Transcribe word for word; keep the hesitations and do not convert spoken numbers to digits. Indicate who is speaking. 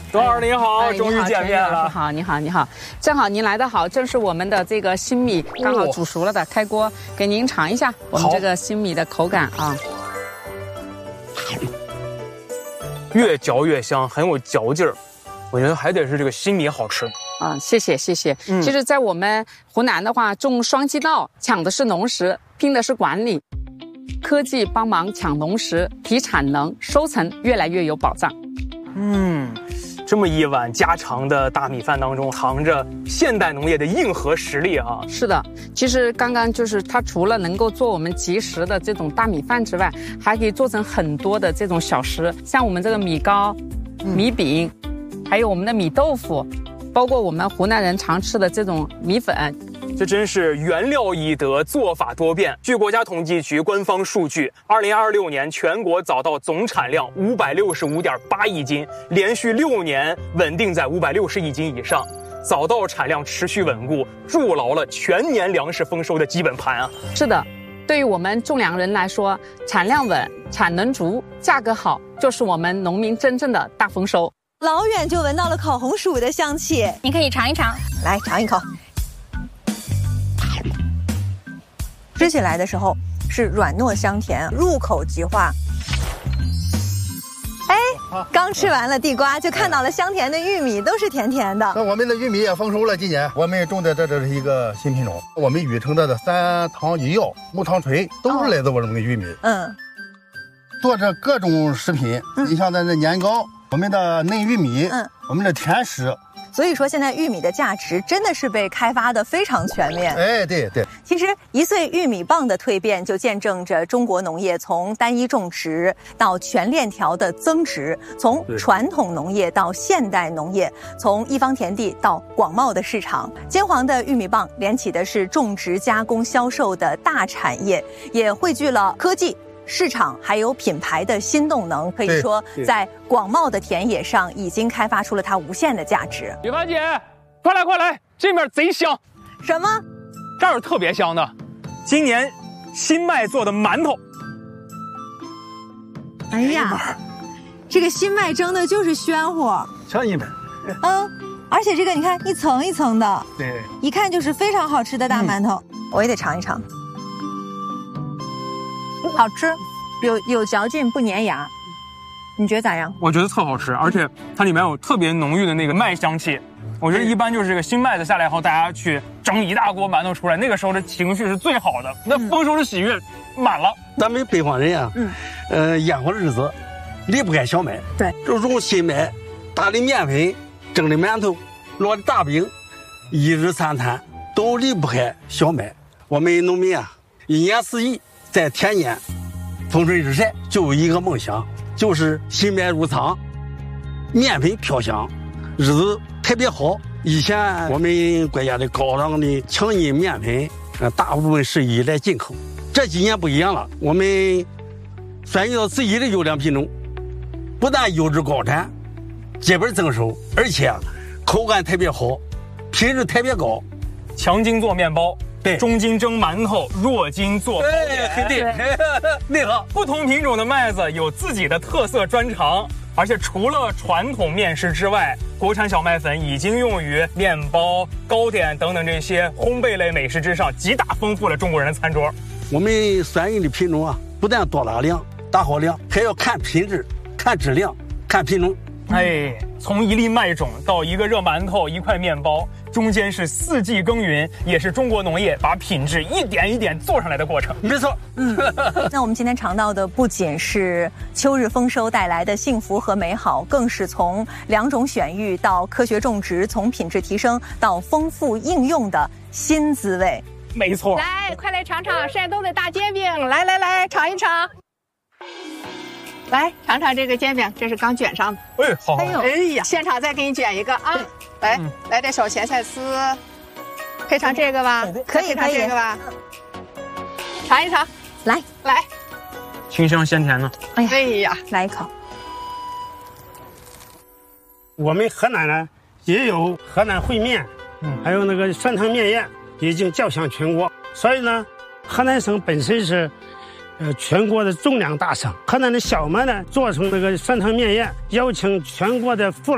Speaker 1: 董老师您好，
Speaker 2: 哎、
Speaker 1: 终于见面了。
Speaker 2: 好，你好，你好，正好您来得好，正是我们的这个新米刚好煮熟了的，开锅给您尝一下我们这个新米的口感啊。
Speaker 1: 越嚼越香，很有嚼劲儿。我觉得还得是这个新米好吃。
Speaker 2: 啊，谢谢谢谢。
Speaker 1: 嗯、
Speaker 2: 其实，在我们湖南的话，种双季稻，抢的是农时，拼的是管理。科技帮忙抢农时，提产能，收成越来越有保障。
Speaker 1: 嗯，这么一碗家常的大米饭当中，藏着现代农业的硬核实力啊！
Speaker 2: 是的，其实刚刚就是它除了能够做我们即食的这种大米饭之外，还可以做成很多的这种小食，像我们这个米糕、米饼，嗯、还有我们的米豆腐，包括我们湖南人常吃的这种米粉。
Speaker 1: 这真是原料易得，做法多变。据国家统计局官方数据，二零二六年全国早稻总产量五百六十五点八亿斤，连续六年稳定在五百六十亿斤以上。早稻产量持续稳固，筑牢了全年粮食丰收的基本盘啊！
Speaker 2: 是的，对于我们种粮人来说，产量稳、产能足、价格好，就是我们农民真正的大丰收。
Speaker 3: 老远就闻到了烤红薯的香气，
Speaker 4: 你可以尝一尝，
Speaker 3: 来尝一口。吃起来的时候是软糯香甜，入口即化。哎，刚吃完了地瓜，就看到了香甜的玉米，都是甜甜的。
Speaker 5: 那我们的玉米也丰收了，今年我们种的这这是一个新品种，我们禹城的三糖一药、木糖醇都是来自我们的玉米。
Speaker 3: 嗯，
Speaker 5: 做这各种食品，嗯、你像咱的年糕，我们的嫩玉米，嗯，我们的甜食。
Speaker 3: 所以说，现在玉米的价值真的是被开发的非常全面。
Speaker 5: 哎，对对。
Speaker 3: 其实一岁玉米棒的蜕变，就见证着中国农业从单一种植到全链条的增值，从传统农业到现代农业，从一方田地到广袤的市场。金黄的玉米棒连起的是种植、加工、销售的大产业，也汇聚了科技、市场还有品牌的新动能，可以说在广袤的田野上已经开发出了它无限的价值。
Speaker 1: 雨凡姐，快来快来，这面贼香。
Speaker 3: 什么？
Speaker 1: 这儿有特别香的，今年新麦做的馒头。
Speaker 3: 哎呀，这个新麦蒸的就是暄乎，
Speaker 5: 尝一碗。
Speaker 3: 嗯，而且这个你看一层一层的，
Speaker 5: 对，
Speaker 3: 一看就是非常好吃的大馒头。嗯、我也得尝一尝。好吃，有有嚼劲，不粘牙。你觉得咋样？
Speaker 1: 我觉得特好吃，而且它里面有特别浓郁的那个麦香气。我觉得一般就是这个新麦子下来后，大家去蒸一大锅馒头出来，那个时候的情绪是最好的，那丰收的喜悦满了。
Speaker 6: 咱们北方人啊，嗯，呃，烟火日子离不开小麦，
Speaker 3: 对，
Speaker 6: 就用新麦打的面粉、蒸的馒头、烙的大饼，一日三餐都离不开小麦。我们农民啊，一年四季在田间风吹日晒，就有一个梦想，就是新麦入仓，面粉飘香，日子特别好。以前我们国家的高档的强筋面粉，呃，大部分是依赖进口。这几年不一样了，我们选择自己的优良品种，不但优质高产，结本增收，而且口感特别好，品质特别高。
Speaker 1: 强筋做面包，
Speaker 6: 对，
Speaker 1: 中筋蒸馒头，弱筋做糕点，
Speaker 6: 肯定内行。
Speaker 1: 不同品种的麦子有自己的特色专长。而且除了传统面食之外，国产小麦粉已经用于面包、糕点等等这些烘焙类美食之上，极大丰富了中国人的餐桌。
Speaker 6: 我们选用的品种啊，不但多大量、大好量，还要看品质、看质量、看品种。
Speaker 1: 哎，从一粒麦种到一个热馒头、一块面包，中间是四季耕耘，也是中国农业把品质一点一点做上来的过程。
Speaker 6: 没错，
Speaker 3: 嗯，那我们今天尝到的不仅是秋日丰收带来的幸福和美好，更是从两种选育到科学种植，从品质提升到丰富应用的新滋味。
Speaker 1: 没错，
Speaker 4: 来，快来尝尝山东的大煎饼，来来来，尝一尝。来尝尝这个煎饼，这是刚卷上的。
Speaker 1: 哎，好好。
Speaker 4: 哎呦，哎呀，现场再给你卷一个啊！来，嗯、来点小咸菜丝，配上这个吧，
Speaker 3: 可以，
Speaker 4: 配上这个吧，尝一尝，
Speaker 3: 来
Speaker 4: 来，
Speaker 1: 清香鲜甜的。
Speaker 3: 哎呀，
Speaker 4: 哎呀，
Speaker 3: 来一口。
Speaker 7: 我们河南呢也有河南烩面，嗯，还有那个酸汤面宴已经叫响全国，所以呢，河南省本身是。呃，全国的种粮大省，河南的小麦呢做成那个酸汤面宴，邀请全国的父